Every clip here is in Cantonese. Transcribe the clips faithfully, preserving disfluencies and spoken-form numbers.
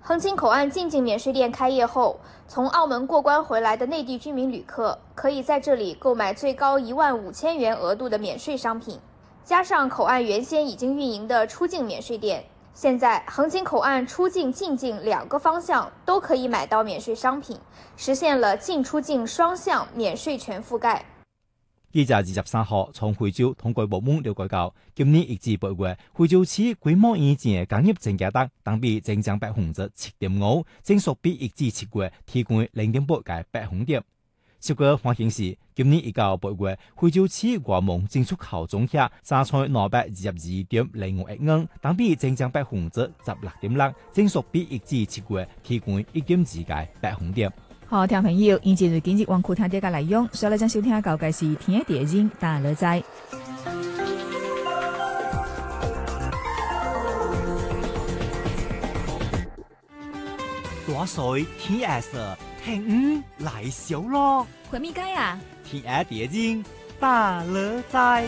横琴口岸进境免税店开业后，从澳门过关回来的内地居民旅客可以在这里购买最高一万五千元额度的免税商品。加上口岸原先已经运营的出境免税店，现在横琴口岸出境、进境两个方向都可以买到免税商品，实现了进出境双向免税全覆盖。 記者二十三號從惠州通過部門了解到，今年一至八月，惠州市規模以前嘅工業增加值同比增長百分之七點五，正數比一至七月提高零點八個百分點。十個環境是，今年一到八月，惠州市外貿進出口總額三千兩百二十二點零五億元，同比增長百分之十六點六，正數比一至七月提高一點二個百分點。 好，聽眾朋友，以前對經濟網庫聽啲嘅內容，所以嚟將收聽到嘅是天一地人大樂在。 大水天下事，聽五來小咯。 回咪街啊？ 天一地人大樂在。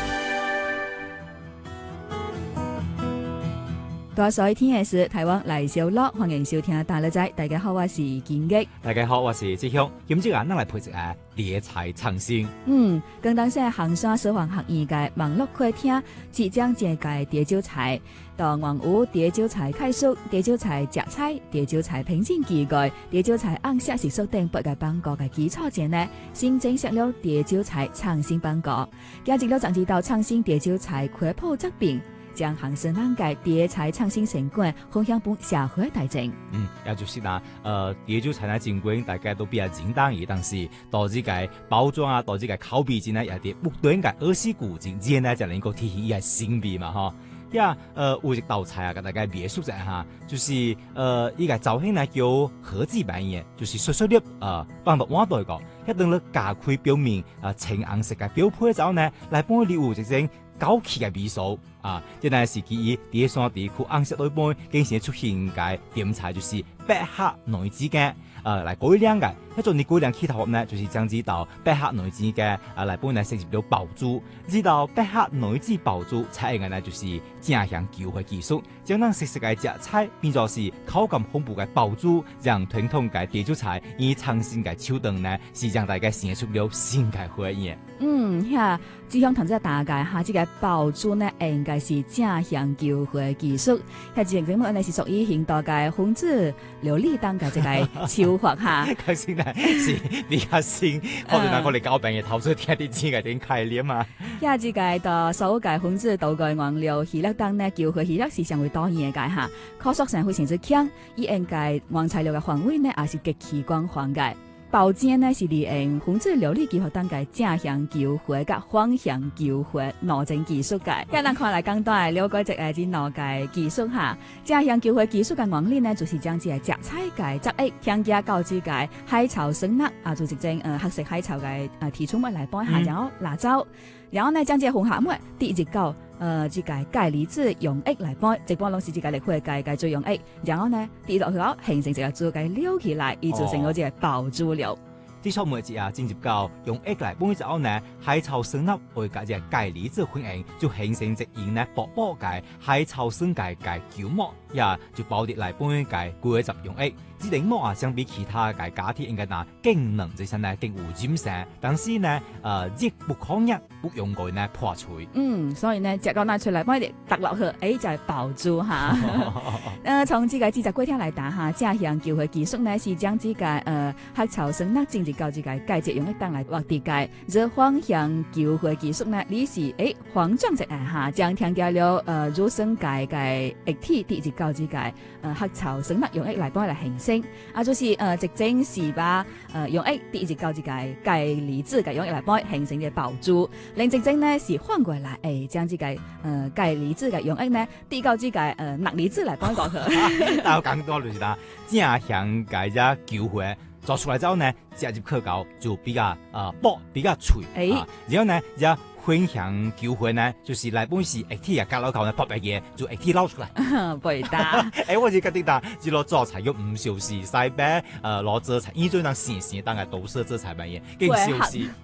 大水天嘅事，台灣嚟小樂，歡迎收聽大樂在。大家好，我是金吉。 大家好，我是志雄。今朝啊，咱來陪一下理財創新。 嗯，剛當時衡山小黃學院嘅網絡課廳即將揭開蝶招財，到網有蝶招財開書、蝶招財摘菜、蝶招財評鑑機構、蝶招財按下時速等八個邦國嘅基礎前呢，新增設了蝶招財創新邦國，加入了長知道創新蝶招財開鋪作品。將行生人嘅蝶財創新成果分享俾社會大眾。 嗯，也就是啦，呃，蝶招財嘅成果大家都比較簡單嘅，但是導致個包裝啊，導致個口碑真係有啲不斷嘅二十古今之呢，就能夠體現伊個新味嘛，嗬。呀，呃，有一道菜啊，給大家描述一下，就是呃，伊個造型呢叫盒子版嘅，就是細細粒，呃，放到碗度個，一定咧加開表面啊青紅色嘅標配之後呢，來幫你有一種高級嘅味素啊，即係是基於第三地區紅色裏邊經常出現嘅點菜，就是百客內子嘅，呃，來改良嘅。一種你改良其他方呢，就是將知道百客內子嘅啊來幫你設計了爆珠，知道百客內子爆珠採用嘅呢就是正向球嘅技術，將咱食食嘅食菜變作是口感豐富嘅爆珠，讓傳統嘅蝶招財以創新嘅手段呢，是讓大家顯出了新嘅回憶。 嗯，遐只向同志大概下，即個爆珠呢，應該是正向球嘅技術，遐即個節目呢是屬於現代嘅分子料理當嘅一個超法哈。 是比較新，可能我哋教病嘅頭先聽啲知嘅點概念啊。 呀，即個到所有嘅分子道具原料，娛樂當呢，叫佢娛樂是相對多元嘅哈，可塑性非常之強，伊應該原材料嘅範圍呢，也是極其廣泛嘅。包煎呢是利用分子料理技術當嘅正向球回甲反向球回兩種技術嘅。咁咱看來講到了解一個啲兩個技術哈，正向球回技術嘅原理呢，就是將啲摘菜嘅摘液添加到啲嘅海草生辣啊，做一種呃黑色海草嘅呃提出物來拌下，然後辣椒，然後呢將啲混合物滴入到呃這個鈣離子溶液來拌，一般攏是這個嚟會鈣鈣做溶液，然後呢滴落去後形成一個做鈣溜起來，而做成咗這個爆珠料。 啲草莓子啊，進入到用液來拌之後呢，海草生粒會加隻鈣離子混合，就形成一型呢薄薄嘅海草生鈣鈣球膜，也就包啲來拌鈣固質溶液。呢啲膜啊，相比其他嘅假鐵應該嗱更能即係呢更有粘性，但是呢，誒亦不抗壓，不容易呢破除。 嗯，所以呢，隻個拿出嚟幫你揼落去，誒就係爆珠哈。誒，從這個製作過程來打哈，正向球嘅技術呢是將這個誒海草生粒進入到這個鈣質溶液當來獲得鈣，而反向球嘅技術呢，你是誒反轉一下哈，將添加了誒乳酸鈣嘅液體滴入到這個誒海草生粒溶液來幫你來形成。啊，就是誒直正是把誒溶液滴入到這個鈣離子嘅溶液來幫形成嘅爆珠，另直正呢是反過來誒將這個誒鈣離子嘅溶液呢滴到這個誒鈉離子來幫過去。 但係講多就是啦，正向鈣只球回做出來之後呢，加入口膠就比較誒薄，比較脆。誒、啊，然後呢只反向球回呢，就是來本是液體啊，加落口呢破白嘢，就液體撈出來。 背打。 誒，我是覺得啦，只攞做菜用唔少時，西北誒攞做菜，依種當時時當係都市做菜乜嘢，更少時。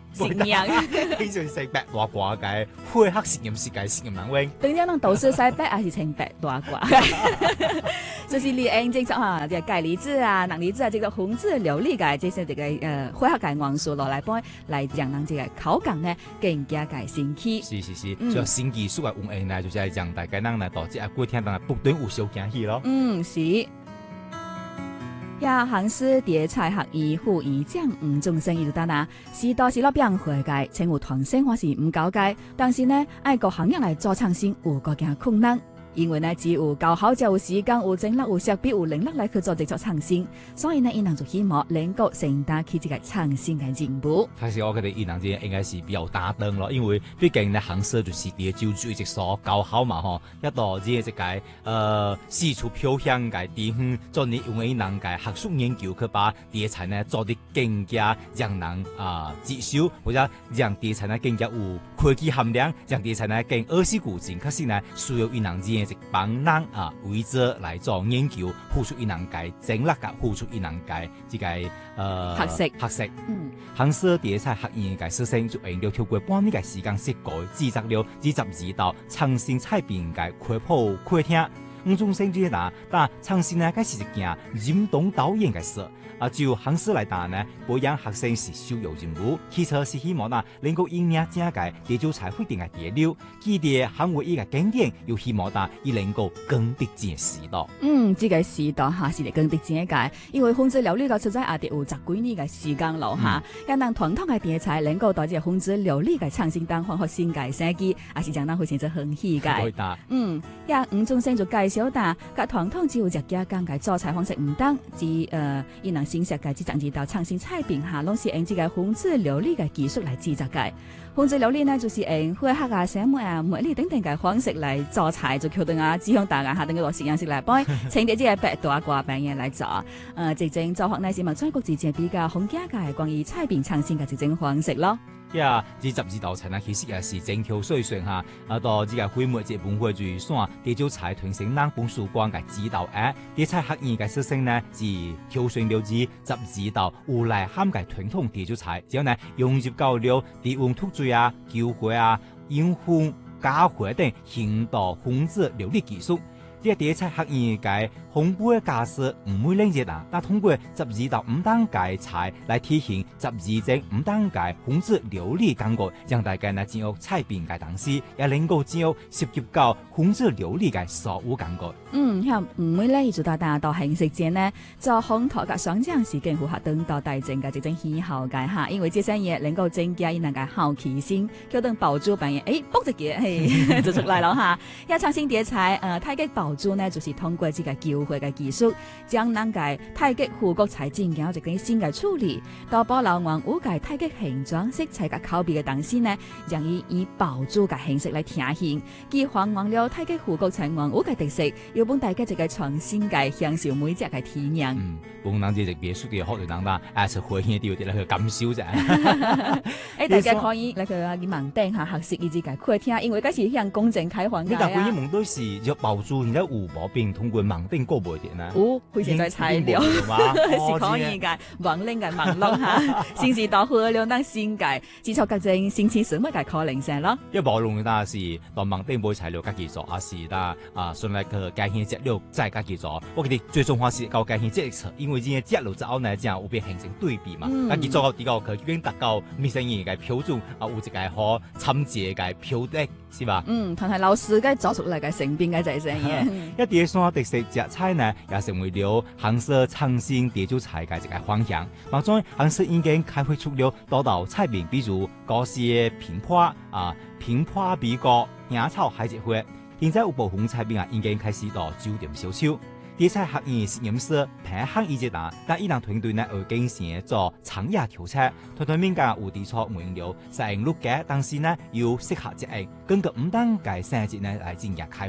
食樣， 經常食白大褂嘅灰黑實驗室嘅實驗人員。 等陣當導師晒白還是稱白大褂，就是你按這種啊，啲鈣離子啊、鈉離子啊，這個紅質琉璃嘅，這些這個呃灰黑嘅元素落來幫來讓人這個口感呢更加嘅新奇。 是是是， 嗯、 所以新技術嘅運用呢，就是讓大家人來導致啊，過聽當不斷有小驚喜咯。 嗯，是。呀，杭師碟菜學醫副院長吳宗勝伊就答啦，是多是落變化嘅，請有團生或是唔搞嘅，但是呢，愛個行業來做創新有個件困難。因為呢，只有夠好，就有時間、有精力、有設備、有能力來去做這做創新，所以呢，伊能就希望能夠承擔起這個創新嘅進步。 其實我覺得伊能這應該是比較擔當咯，因為畢竟呢，行業就是啲就住一直所夠好嘛吼，一到這一個呃四處飄香嘅地方，做你用伊能嘅學術研究去把題材呢做得更加讓人啊接受，或者讓題材呢更加有科技含量，讓題材呢更兒時古靜，可是呢需要伊能這。一幫人啊，為咗來做研究，付出伊能嘅精力，甲付出伊能嘅這個呃學習學習。 嗯， 杭師碟菜學院嘅師生就用了超過半年嘅時間設計製作了二十二道創新菜品嘅科普課聽。吳宗勝就答，但創新呢，該是一件認同導演嘅事。啊，就杭師來答呢，培養學生是首要任務。其次是希望呢，能夠引領正嘅地球菜會定嘅潮流，記得行為伊嘅經典，又希望呢，伊能夠更迭前時代。 嗯，這個時代哈是嚟更迭前嘅，因為紅質料理到實在也得有十幾年嘅時間咯哈。要讓傳統嘅題材能夠到這紅質料理嘅創新當中，發新嘅設計，也是將咱會成咗很喜嘅。嗯，呀，吳宗勝就介紹答，甲傳統只有食家講嘅做菜方式唔同，只呃，伊能新設計只十二道創新菜品下，攏是用這個紅質料理嘅技術來製作嘅。紅質料理呢，就是用灰黑啊、生物啊、茉莉等等嘅方式來做菜，就靠等啊，只向大家下等個實驗室來幫，請啲這個白大褂扮演來做。呃，這種做法呢是嘛，全國之間比較風格嘅關於菜品創新嘅這種方式咯。 呀，呢十二道菜呢，其實也是精挑細選哈。啊，到呢個會末節文化最線，地招菜團成南本曙光嘅指導誒，啲菜學院嘅師生呢，是挑選了之十二道有內涵嘅傳統地招菜，之後呢融入到了低溫突水啊、椒花啊、煙燻、加花等現代紅質料理技術。啲啲菜學院嘅烘焙家師唔會冷熱啊，但通過十二道五檔嘅菜來體現十二種五檔嘅紅質料理感覺，讓大家呢進入菜品嘅當時，也能夠進入涉及到紅質料理嘅所有感覺。 嗯，咁唔會咧，就到大家到形式間呢，做烘托嘅雙醬是更符合等到大眾嘅這種喜好嘅哈，因為這些嘢能夠增加伊那個好奇心，叫等爆珠扮演，誒，卜一嘢，嘿，就出來了哈。要創新碟菜，呃，太極爆珠呢，就是通過這個交匯嘅技術，將咱個太極護國菜進行一個新嘅處理，到保留原有嘅太極形狀、色彩嘅口味嘅東西呢，讓伊以爆珠嘅形式來呈現，既還原了太極護國菜原有嘅特色。要幫大家一個創新嘅享受每隻嘅體驗。 嗯，幫人哋食別墅嘅學人啦，啊，是回現啲啲嚟去感受啫。 誒，大家可以嚟去啊，啲網頂下學習以至嘅課聽，因為嗰時向公正開放嘅啊。 你但係啲問題是要爆珠，然之後有冇變通過網頂過唔點啊？ 哦，佢現在材料是可以嘅，網領嘅網絡嚇，先至到去兩單先嘅，接觸各種新鮮事物嘅可能性咯。 一網絡但係當網頂冇材料家己做，還是啦啊，順嚟佢改現質料再家己做。我覺得最重要是搞改現質力測，因為今日質料之後呢，這樣會變形成對比嘛。家己做到啲個佢已經達到未成年嘅標準，啊，有一個可參照嘅標準，是吧？ 嗯，但係老師嘅做出嚟嘅成品嘅就係這樣。 一碟山特色食菜呢，也成為了杭師創新地招菜嘅一個方向。當中杭師已經開發出了多道菜品，比如高絲平坡啊、平坡比角、野草海蜇花。現在有部分菜品啊，已經開始到酒店銷售。啲菜學院實驗室平衡一隻蛋，但伊人團隊呢會經常做產業調查，團隊面嘅有地錯原料實驗錄嘅，但是呢要適合隻型，根據唔同嘅性質呢來進行開發。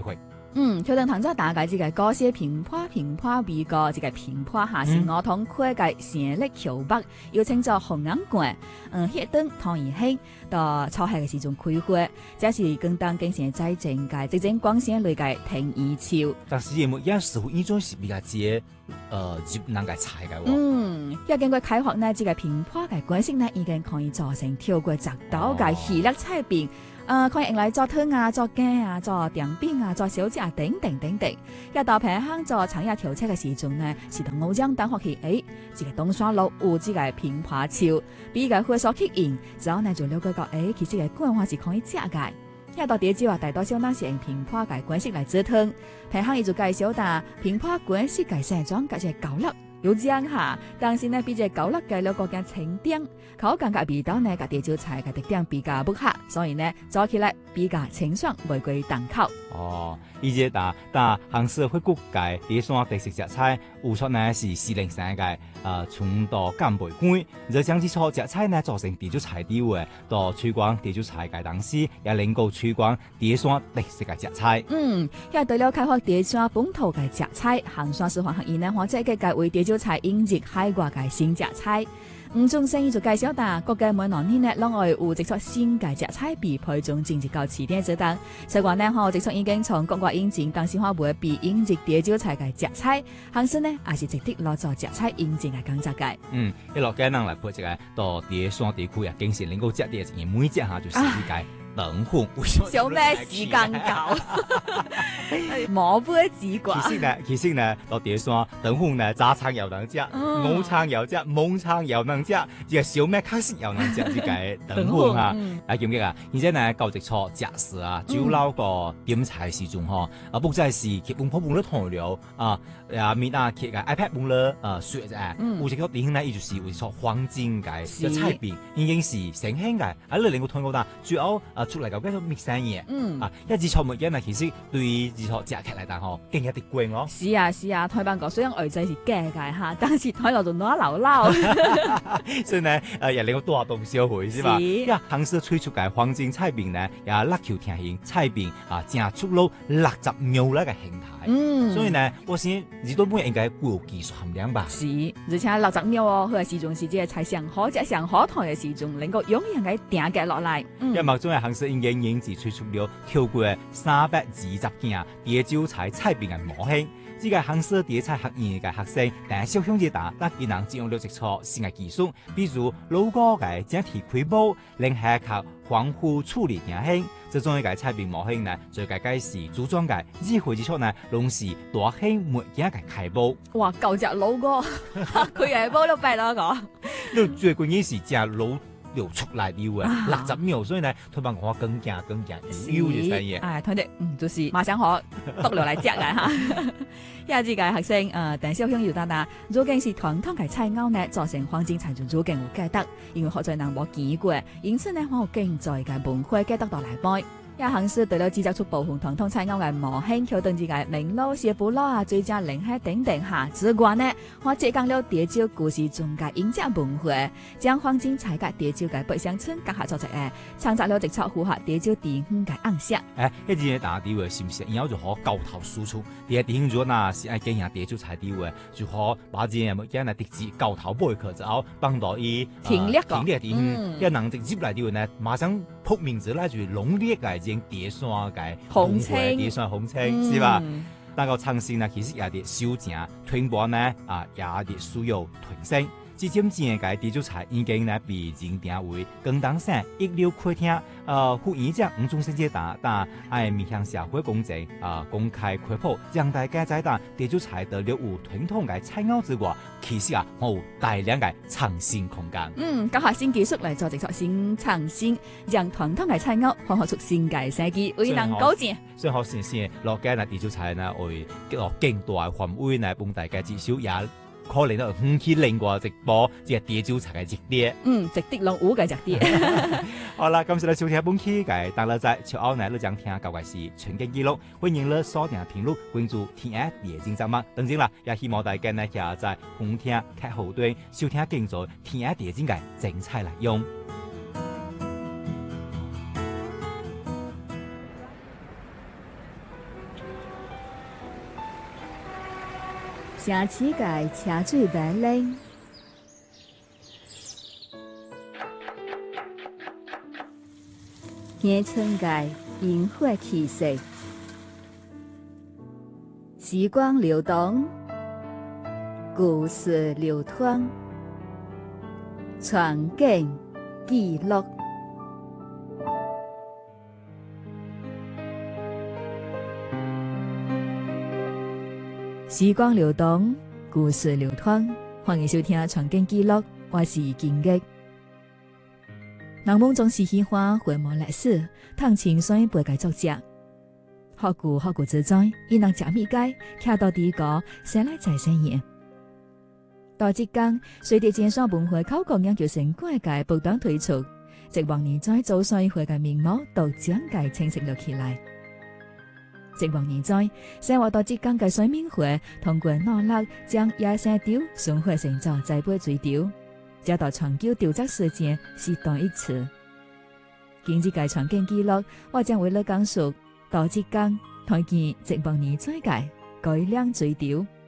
嗯，條燈堂咗大概這個高些平坡平坡比個這個平坡下是我同開個成力橋北，又稱作紅眼罐。嗯，黑燈唐而興到初夏嘅時種開花，這是更當更先在整個即整光線類嘅停二潮。 但是也冇一時候呢種是比較接，呃，接能夠踩嘅喎。 嗯，要經過開發呢，這個平坡嘅關係呢，已經可以造成跳過直島嘅喜樂菜餅。呃，可以用來做湯啊、做羹啊、做甜餅啊、做小吃啊等等等等。一到平鄉做產業調車嘅時陣呢，是同澳江等學起，誒，這個東山路有這個平坡橋，比個會所吸引，之後呢就了解到，誒，其實個官話是可以食嘅。一到碟子話大多數那是用平坡嘅關係來做湯，平鄉伊就介紹到平坡關係嘅盛裝嘅隻高粒。有這樣下，但是呢，比隻高粒嘅了個嘅清點，口感嘅味道呢，個地招菜嘅特點比較不合，所以呢，做起來比較清爽，袂過重口。 哦，依隻打打杭州會國界第三特色食材，有出呢是四零三嘅，呃，從到干貝乾，就將之錯食材呢做成地招菜啲嘅，到推廣地招菜嘅當時，也能夠推廣第三特色嘅食材。 嗯，因對了開發第三本土嘅食材，杭山市環學院呢，或者嘅介為地招菜引入海外嘅新食材。吳宗生就介紹到，各界每兩年呢，攏會有製作新嘅食材，被配種進入到市點之當。所以話呢，我製作已經從國外引進，當時話會被引入地招菜嘅食材，杭州呢也是值得攞做食材引進嘅工作嘅。 嗯，一落街人嚟配一個到第三地區啊，經常能夠食啲嘅，每一下就是呢個等紅。 小咩時間搞？冇杯子啩？ 其實呢，其實呢，到第三等紅呢，早餐又能食，午餐又食，晚餐又能食，這個小咩確實又能食呢個等紅啊！啊，記唔記啊？而且呢，舊直錯食肆啊，酒樓個點菜時鐘嗬，啊，不再是佢本鋪本都同了啊，啊，面啊，佢個 iPad 本了啊，說啫，有一個點呢，伊就是為錯黃金嘅嘅菜餅，已經是新興嘅，啊，你能夠睇到啦，最後啊出嚟個叫做蜜生嘢，啊，一自錯物件呢，其實對自錯食起嚟但嗬，勁一啲貴咯。 是啊是啊，台灣個雖然外仔是假嘅嚇，但是台內就攞流撈。 所以呢，誒，又令我多下動消費是吧？呀，杭州推出嘅黃金菜餅呢，也辣球甜型菜餅啊，正出爐六十秒那個形態。嗯，所以呢，我先呢都本應該有技術含量吧。 是，而且六十秒哦，佢嘅時鐘是即係菜上好食上好台嘅時鐘，能夠永遠嘅定格落嚟。 因為中嘅杭州已經引進推出了超過三百二十件地招菜菜餅嘅模型。呢個杭州地菜學院嘅學生，但係小鄉嘅大，但佢能應用了一錯新嘅技術，比如老歌嘅整體規模，令下靠防腐處理定型。這種嘅菜餅模型呢，最介介是組裝嘅，只會之初呢，攏是大型物件嘅開煲。 哇，舊隻老歌，佢係煲到弊咯個。 你最關鍵是隻老。流出來的喎，六十秒，所以呢，佢把我更加更加要嘅生嘢。 哎，佢哋嗯，就是馬上可篤落嚟食嘅嚇。因為呢個學生誒，但小鄉要單單，如果是傳統嘅菜餚呢，造成黃金菜就如更有價值，因為學在人冇見過，因此呢，我有經在嘅文化價值到嚟買。也行是對了製作出部分傳統菜餚嘅模型，橋段之間明爐、斜布爐啊、最佳靈海等等下之外呢，我借講了地招故事中嘅影響文化，將黃金菜嘅地招嘅北鄉村結合作出誒，創造了一撮符合地招地方嘅暗色。 誒，一啲大地位是唔是？然後就可交頭輸出，第一地方如果嗱是愛經營地招菜地位，就可把啲嘢物件嚟直接交頭背佢，之後幫到伊停力個， 停力地方，一能直接嚟地位呢，馬上撲名字嚟就農業嘅。碟山嘅紅青， 碟山紅青是吧？但個城市呢，其實也啲小正推廣呢，啊，也啲需要提升。至今前嘅地招菜已經呢被認定為廣東省一流客廳，呃，副院長吳宗生接答，但係面向社會公正，啊、呃，公開開鋪，讓大家知道地招菜得了有傳統嘅菜餚之外，其實啊，冇大量嘅創新空間。 嗯，結合新技術嚟做製作新創新，讓傳統嘅菜餚開發出新嘅設計，為人高正。 所以好先先落街呢地招菜呢，為落更大範圍呢，幫大家至少也。可能都唔去另外直播，即係地招菜嘅直啲。 嗯，直啲兩五嘅直啲。 好啦，今次嚟收聽本期嘅大樂仔，朝後呢，你將聽舊嘅是全景記錄，歡迎你鎖定評論，關注天下夜景節目。當然啦，也希望大家呢下載紅聽客戶端收聽更多天下夜景嘅精彩內容。 城市界车水馬龍，野村界螢火氣息，時光流動，故事流淌，傳景記錄。時光流動，故事流淌，歡迎收聽《傳景記錄》，我是金玉。人們總是喜歡回眸歷史，談情緒背個作者。學古學古之災，伊能食米粿，徛到底個，生來在生嘢。到即間，隨着建商文化考古研究成果嘅不斷推出，即往年在做水會嘅面貌都漸漸清晰了起來。即往年在生活到即間嘅水面會，通過努力將野生雕轉化成咗栽培水雕，這到長久雕琢時間是同一次。今日嘅傳景記錄，我將為你講述到即間推薦即往年在嘅改良水雕。